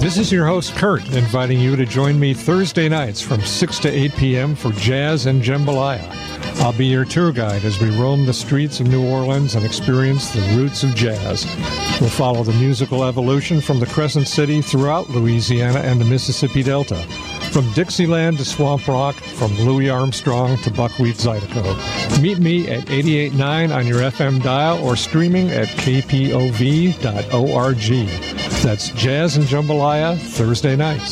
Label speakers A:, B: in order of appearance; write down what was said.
A: This is your host, Kurt, inviting you to join me Thursday nights from 6 to 8 p.m. for Jazz and Jambalaya. I'll be your tour guide as we roam the streets of New Orleans and experience the roots of jazz. We'll follow the musical evolution from the Crescent City throughout Louisiana and the Mississippi Delta, from Dixieland to Swamp Rock, from Louis Armstrong to Buckwheat Zydeco. Meet me at 88.9 on your FM dial or streaming at kpov.org. That's Jazz and Jambalaya, Thursday nights.